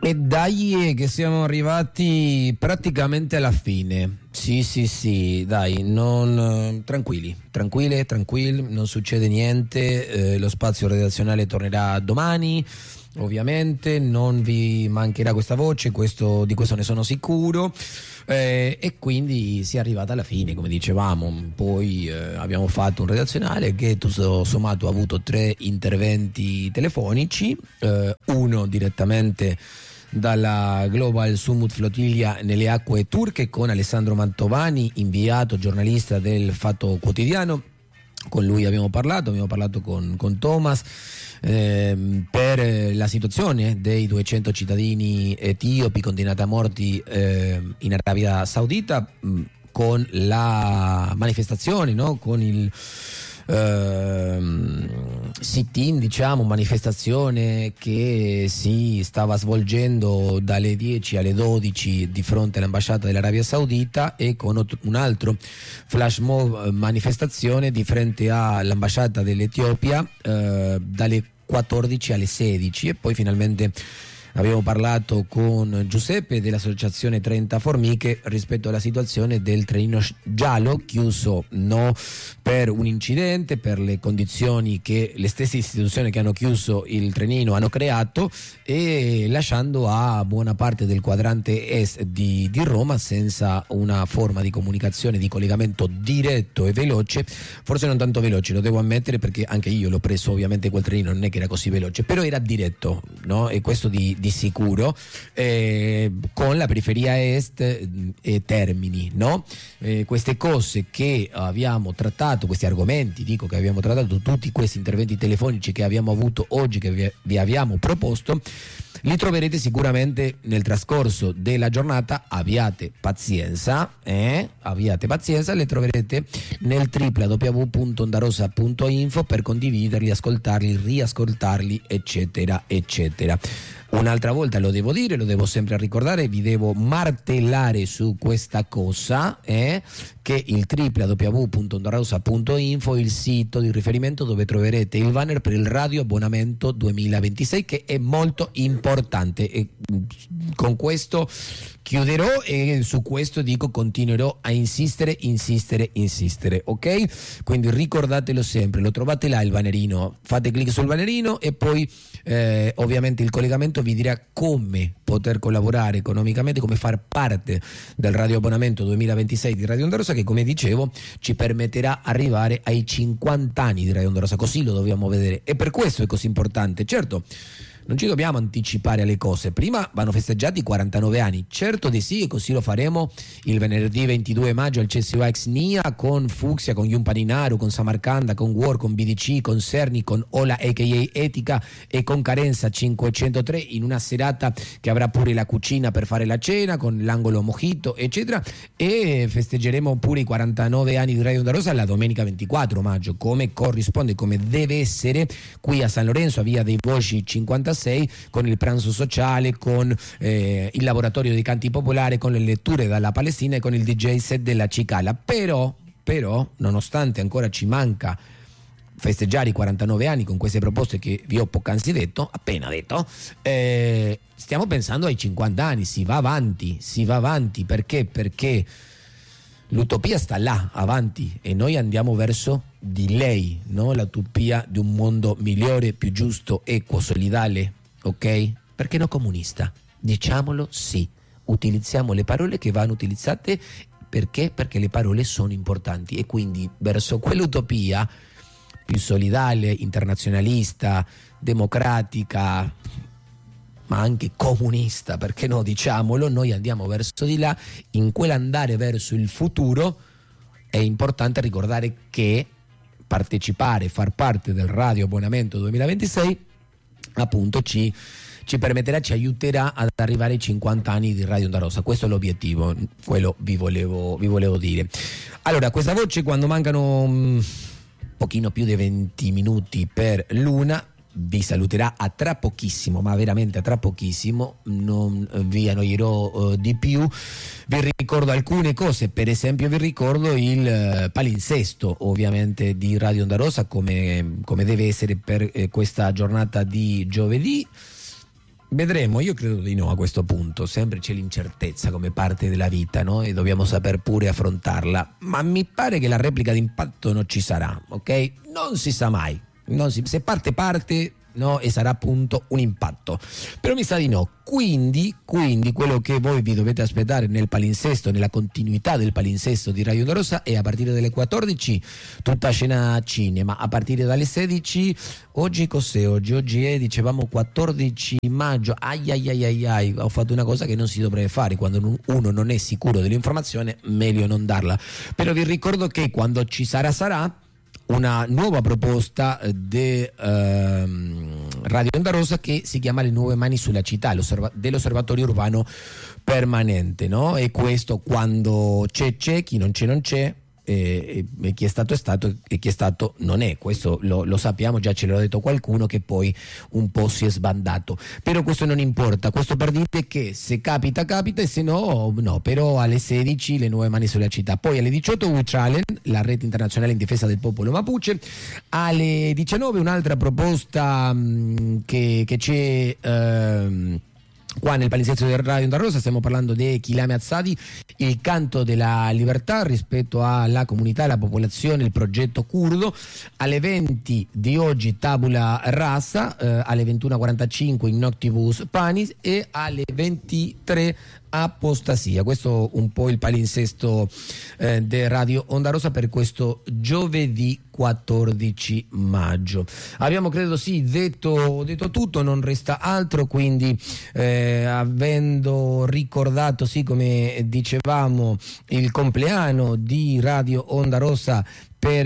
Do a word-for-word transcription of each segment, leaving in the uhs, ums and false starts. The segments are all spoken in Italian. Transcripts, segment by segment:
E dai che siamo arrivati praticamente alla fine. Sì, sì, sì, dai, non, tranquilli, tranquille, tranquilli, non succede niente, eh, lo spazio redazionale tornerà domani, ovviamente, non vi mancherà questa voce, questo, di questo ne sono sicuro, eh, e quindi si è arrivata alla fine, come dicevamo. Poi eh, abbiamo fatto un redazionale che tutto sommato ha avuto tre interventi telefonici, eh, uno direttamente dalla Global Summit Flottiglia nelle acque turche con Alessandro Mantovani, inviato giornalista del Fatto Quotidiano. Con lui abbiamo parlato, abbiamo parlato con, con Thomas ehm, per la situazione dei duecento cittadini etiopi condannati a morti eh, in Arabia Saudita, mh, con la manifestazione, no? Con il Uh, sit-in, diciamo, manifestazione che si stava svolgendo dalle dieci alle dodici di fronte all'ambasciata dell'Arabia Saudita, e con un altro flash mob manifestazione di fronte all'ambasciata dell'Etiopia uh, dalle quattordici alle sedici. E poi finalmente abbiamo parlato con Giuseppe dell'associazione trenta Formiche rispetto alla situazione del trenino giallo chiuso, no per un incidente, per le condizioni che le stesse istituzioni che hanno chiuso il trenino hanno creato, e lasciando a buona parte del quadrante est di, di Roma senza una forma di comunicazione, di collegamento diretto e veloce. Forse non tanto veloce, lo devo ammettere, perché anche io l'ho preso, ovviamente quel trenino non è che era così veloce, però era diretto, no? E questo di di sicuro, eh, con la periferia est e Termini, no? Eh, queste cose che abbiamo trattato, questi argomenti, dico che abbiamo trattato, tutti questi interventi telefonici che abbiamo avuto oggi, che vi, vi abbiamo proposto, li troverete sicuramente nel trascorso della giornata. Abbiate pazienza, eh? abbiate pazienza, le troverete nel w w w punto ondarosa punto info per condividerli, ascoltarli, riascoltarli, eccetera, eccetera. Un'altra volta lo devo dire, lo devo sempre ricordare, vi devo martellare su questa cosa, eh? che il w w w punto ondarosa punto info è il sito di riferimento dove troverete il banner per il radio abbonamento duemilaventisei, che è molto importante, e con questo chiuderò e su questo dico continuerò a insistere, insistere, insistere, ok? Quindi ricordatelo sempre, lo trovate là il bannerino, fate clic sul bannerino e poi eh, ovviamente il collegamento vi dirà come poter collaborare economicamente, come far parte del radio abbonamento duemilaventisei di Radio Onda Rossa, che come dicevo ci permetterà arrivare ai cinquanta anni di Radio Onda Rossa. Così lo dobbiamo vedere, e per questo è così importante. Certo, non ci dobbiamo anticipare alle cose, prima vanno festeggiati i quarantanove anni, certo di sì, e così lo faremo il venerdì ventidue maggio al C S U A ex N I A con Fucsia, con Yun Paninaru, con Samarcanda, con War, con B D C, con Serni, con Ola a k a. Etica e con Carenza cinquecentotre, in una serata che avrà pure la cucina per fare la cena, con l'angolo mojito, eccetera, e festeggeremo pure i quarantanove anni di Radio Onda Rossa la domenica ventiquattro maggio, come corrisponde, come deve essere, qui a San Lorenzo, a Via dei Voci cinquantasei, con il pranzo sociale, con eh, il laboratorio dei canti popolari, con le letture dalla Palestina e con il D J set della Cicala. Però, però, nonostante ancora ci manca festeggiare i quarantanove anni con queste proposte che vi ho poc'anzi detto, appena detto, eh, stiamo pensando ai cinquanta anni, si va avanti, si va avanti, perché? Perché l'utopia sta là, avanti, e noi andiamo verso di lei, no? L'utopia di un mondo migliore, più giusto, equo, solidale, ok? Perché no comunista? Diciamolo, sì, utilizziamo le parole che vanno utilizzate, perché? Perché le parole sono importanti, e quindi verso quell'utopia più solidale, internazionalista, democratica, ma anche comunista, perché no, diciamolo, noi andiamo verso di là. In quell'andare verso il futuro è importante ricordare che partecipare, far parte del radio abbonamento duemilaventisei appunto ci, ci permetterà, ci aiuterà ad arrivare ai cinquanta anni di Radio Onda Rossa. Questo è l'obiettivo, quello vi volevo, vi volevo dire. Allora, questa voce, quando mancano un pochino più di venti minuti per l'una, vi saluterà a tra pochissimo, ma veramente a tra pochissimo, non vi annoierò uh, di più. Vi ricordo alcune cose, per esempio vi ricordo il uh, palinsesto ovviamente di Radio Onda Rossa, come, come deve essere per eh, questa giornata di giovedì. Vedremo, io credo di no a questo punto, sempre c'è l'incertezza come parte della vita, no? E dobbiamo saper pure affrontarla, ma mi pare che la replica d'impatto non ci sarà, ok? Non si sa mai, non si, se parte parte, no? E sarà appunto un impatto, però mi sa di no, quindi, quindi quello che voi vi dovete aspettare nel palinsesto, nella continuità del palinsesto di Radio Onda Rossa è a partire dalle quattordici tutta scena cinema, a partire dalle sedici. Oggi cos'è oggi? Oggi è, dicevamo, quattordici maggio. Ai ai ai ai ai, ho fatto una cosa che non si dovrebbe fare quando uno non è sicuro dell'informazione, meglio non darla. Però vi ricordo che quando ci sarà sarà una nuova proposta di ehm, Radio Onda Rossa che si chiama Le Nuove Mani sulla Città, dell'Osservatorio Urbano Permanente, no? E questo quando c'è c'è, chi non c'è non c'è, e, e chi è stato è stato e chi è stato non è, questo lo, lo sappiamo, già ce l'ha detto qualcuno che poi un po' si è sbandato, però questo non importa, questo per dire che se capita capita e se no no, però alle sedici Le Nuove Mani sulla Città, poi alle diciotto Uchalen, la rete internazionale in difesa del popolo mapuche, alle diciannove un'altra proposta mh, che, che c'è ehm, qua nel palinsesto del Radio Onda Rossa, stiamo parlando di Chilame Azzadi, il canto della libertà rispetto alla comunità, alla popolazione, il progetto curdo. Alle venti di oggi Tabula Rasa, eh, alle ventuno e quarantacinque Innoctibus Panis e alle ventitré Apostasia. Questo un po' il palinsesto eh, del Radio Onda Rossa per questo giovedì quattordici maggio. Abbiamo credo sì detto, detto tutto, non resta altro, quindi eh, avendo ricordato sì come dicevamo il compleanno di Radio Onda Rossa per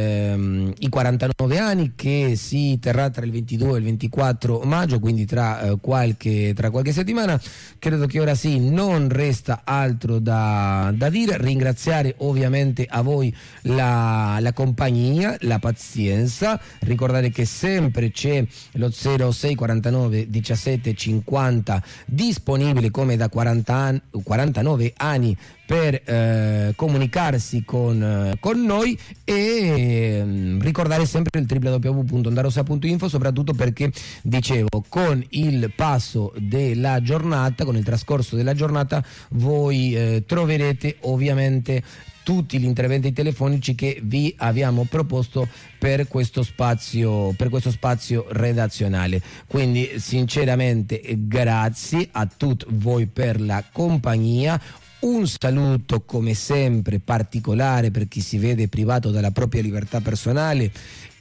ehm, i quarantanove anni che si terrà tra il ventidue e il ventiquattro maggio, quindi tra, eh, qualche, tra qualche settimana, credo che ora sì non resta altro da, da dire, ringraziare ovviamente a voi la, la compagnia, la pazienza, ricordare che sempre c'è lo zero sei quarantanove diciassette cinquanta disponibile come da quaranta anni, quarantanove anni per eh, comunicarsi con, eh, con noi e eh, ricordare sempre il w w w punto ondarossa punto info, soprattutto perché dicevo con il passo della giornata, con il trascorso della giornata voi eh, troverete ovviamente tutti gli interventi telefonici che vi abbiamo proposto per questo spazio, per questo spazio redazionale. Quindi sinceramente grazie a tutti voi per la compagnia. Un saluto come sempre particolare per chi si vede privato della propria libertà personale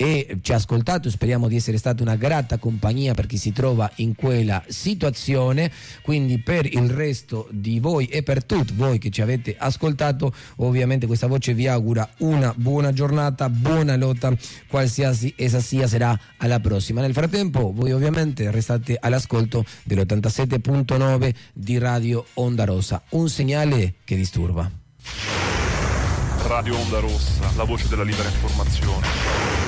e ci ha ascoltato, speriamo di essere stata una grata compagnia per chi si trova in quella situazione. Quindi per il resto di voi e per tutti voi che ci avete ascoltato, ovviamente questa voce vi augura una buona giornata, buona lotta, qualsiasi essa sia. Sarà alla prossima. Nel frattempo voi ovviamente restate all'ascolto dell'ottantasette punto nove di Radio Onda Rossa, un segnale che disturba. Radio Onda Rossa, la voce della libera informazione.